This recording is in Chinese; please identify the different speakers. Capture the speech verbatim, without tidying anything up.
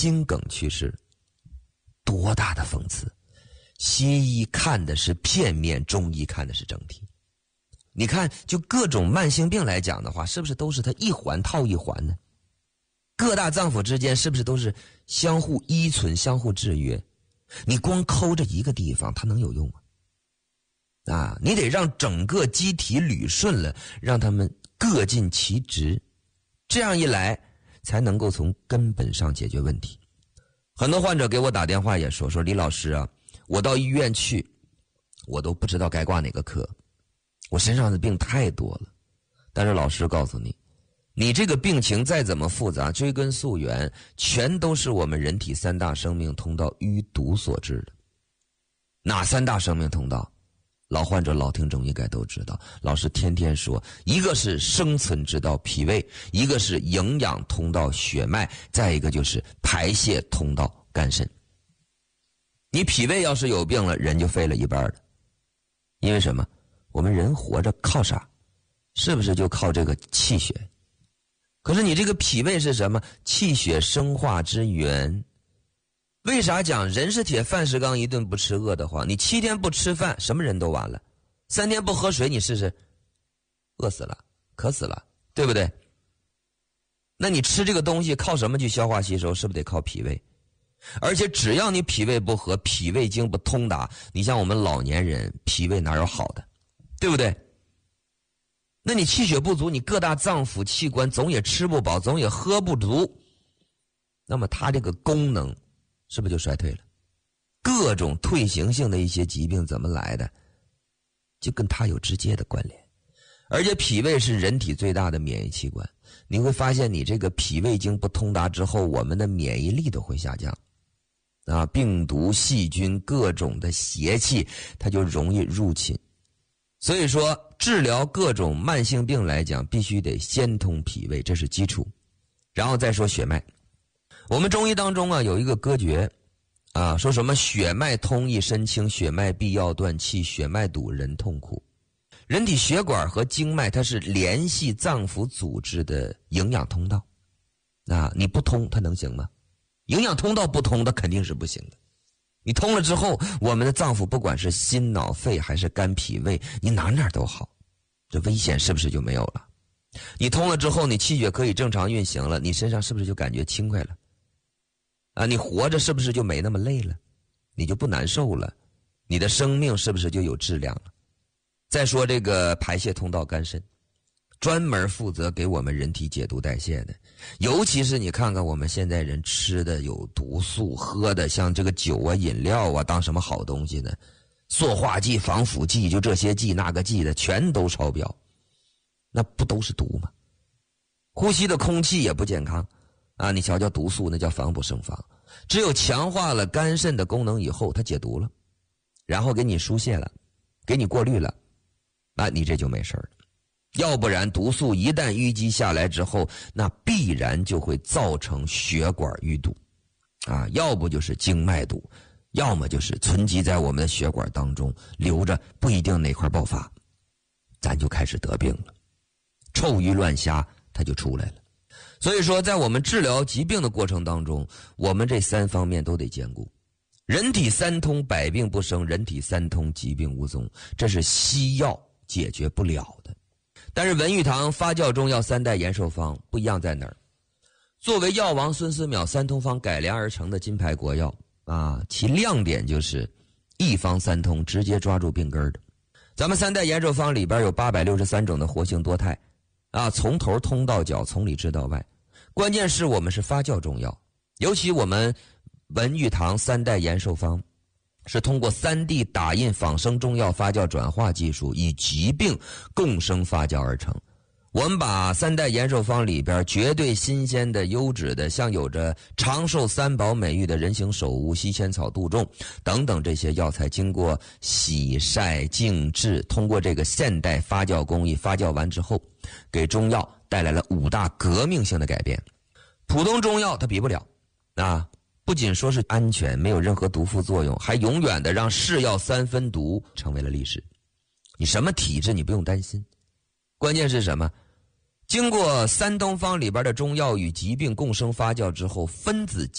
Speaker 1: 心梗去世，多大的讽刺！西医看的是片面，中医看的是整体。你看，就各种慢性病来讲的话，是不是都是它一环套一环呢？各大脏腑之间是不是都是相互依存、相互制约？你光抠着一个地方，它能有用吗？啊，你得让整个机体捋顺了，让他们各尽其职，这样一来才能够从根本上解决问题。很多患者给我打电话也说说李老师啊，我到医院去，我都不知道该挂哪个科，我身上的病太多了。但是老师告诉你，你这个病情再怎么复杂，追根溯源，全都是我们人体三大生命通道淤堵所致的。哪三大生命通道？老患者老听众应该都知道，老师天天说，一个是生存之道脾胃，一个是营养通道血脉，再一个就是排泄通道肝肾。你脾胃要是有病了，人就废了一半了。因为什么？我们人活着靠啥？是不是就靠这个气血？可是你这个脾胃是什么？气血生化之源。为啥讲人是铁饭是钢，一顿不吃饿得慌？你七天不吃饭，什么人都完了。三天不喝水，你试试，饿死了，渴死了，对不对？那你吃这个东西靠什么去消化吸收？是不是得靠脾胃？而且只要你脾胃不和，脾胃经不通达，你像我们老年人，脾胃哪有好的，对不对？那你气血不足，你各大脏腑器官总也吃不饱，总也喝不足，那么它这个功能是不是就衰退了？各种退行性的一些疾病怎么来的？就跟它有直接的关联。而且脾胃是人体最大的免疫器官，你会发现你这个脾胃经不通达之后，我们的免疫力都会下降。啊，病毒、细菌、各种的邪气，它就容易入侵。所以说，治疗各种慢性病来讲，必须得先通脾胃，这是基础。然后再说血脉。我们中医当中啊有一个歌诀啊，说什么血脉通益身轻，血脉必要断气，血脉堵人痛苦。人体血管和经脉它是联系脏腑组织的营养通道，啊，你不通它能行吗？营养通道不通，它肯定是不行的。你通了之后，我们的脏腑不管是心脑肺还是肝脾胃，你哪哪都好，这危险是不是就没有了？你通了之后，你气血可以正常运行了，你身上是不是就感觉轻快了？啊，你活着是不是就没那么累了？你就不难受了？你的生命是不是就有质量了？再说这个排泄通道肝肾，专门负责给我们人体解毒代谢的。尤其是你看看我们现在人吃的有毒素，喝的像这个酒啊饮料啊当什么好东西呢？塑化剂、防腐剂，就这些剂那个剂的全都超标，那不都是毒吗？呼吸的空气也不健康啊！你瞧瞧毒素，那叫防不胜防。只有强化了肝肾的功能以后，它解毒了，然后给你疏泄了，给你过滤了，那你这就没事了。要不然毒素一旦淤积下来之后，那必然就会造成血管淤堵啊，要不就是经脉堵，要么就是存积在我们的血管当中留着，不一定哪块爆发，咱就开始得病了，臭鱼乱虾它就出来了。所以说在我们治疗疾病的过程当中，我们这三方面都得兼顾。人体三通，百病不生；人体三通，疾病无踪。这是西药解决不了的。但是文玉堂发酵中药三代延寿方不一样在哪儿？作为药王孙思邈三通方改良而成的金牌国药啊，其亮点就是一方三通，直接抓住病根的。咱们三代延寿方里边有八百六十三种的活性多肽啊，从头通到脚，从里治到外。关键是我们是发酵中药，尤其我们文玉堂三代延寿方是通过 三 D 打印仿生中药发酵转化技术，以疾病共生发酵而成。我们把三代延寿方里边绝对新鲜的、优质的，像有着长寿三宝美誉的人形首乌、西千草、杜仲等等这些药材，经过洗晒静置，通过这个现代发酵工艺发酵完之后，给中药带来了五大革命性的改变。普通中药它比不了啊，不仅说是安全，没有任何毒副作用，还永远的让是药三分毒成为了历史。你什么体质你不用担心，关键是什么？经过三东方里边的中药与疾病共生发酵之后，分子